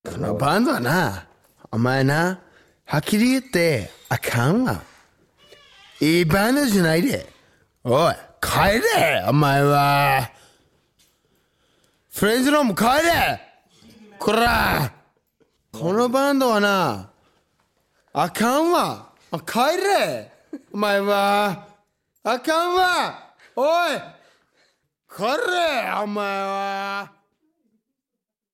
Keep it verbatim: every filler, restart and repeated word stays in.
このバンドはな、お前な、はっきり言ってあかんわ。いいバンドじゃないで。おい、帰れお前は。フレンズローム帰れこらこのバンドはな、あかんわ。帰れお前は。あかんわおい帰れお前は。